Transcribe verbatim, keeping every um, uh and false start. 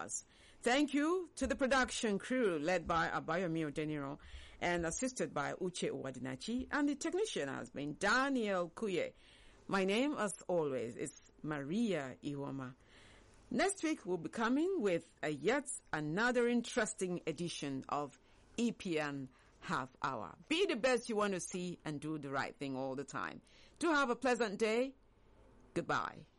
us. Thank you to the production crew led by Abayomi Odeniro and assisted by Uche Uwadinachi, and the technician has been Daniel Kuye. My name, as always, is Maria Iwoma. Next week we'll be coming with a yet another interesting edition of E P N Half Hour. Be the best you want to see and do the right thing all the time. Do have a pleasant day. Goodbye.